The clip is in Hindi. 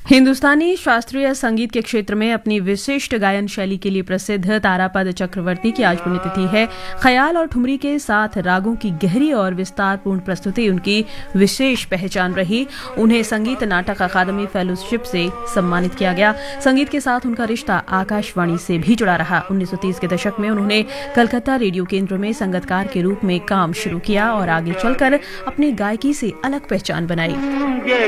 हिंदुस्तानी शास्त्रीय संगीत के क्षेत्र में अपनी विशिष्ट गायन शैली के लिए प्रसिद्ध तारापद चक्रवर्ती की आज पुण्यतिथि है। ख्याल और ठुमरी के साथ रागों की गहरी और विस्तारपूर्ण प्रस्तुति उनकी विशेष पहचान रही। उन्हें संगीत नाटक अकादमी फेलोशिप से सम्मानित किया गया। संगीत के साथ उनका रिश्ता आकाशवाणी से भी जुड़ा रहा। 1930 के दशक में उन्होंने कलकत्ता रेडियो केंद्र में संगीतकार के रूप में काम शुरू किया और आगे चलकर अपनी गायकी से अलग पहचान बनाई।